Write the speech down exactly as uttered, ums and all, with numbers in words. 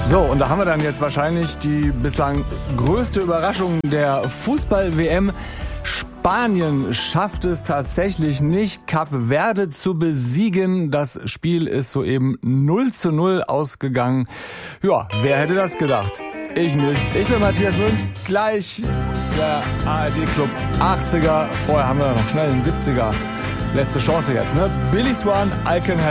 So, und da haben wir dann jetzt wahrscheinlich die bislang größte Überraschung der Fußball-W M. Spanien schafft es tatsächlich nicht, Kap Verde zu besiegen. Das Spiel ist soeben null zu null ausgegangen. Ja, wer hätte das gedacht? Ich nicht. Ich bin Matthias Münd. Gleich der A R D-Club achtziger. Vorher haben wir noch schnell den siebziger. Letzte Chance jetzt, ne? Billy Swan, I Can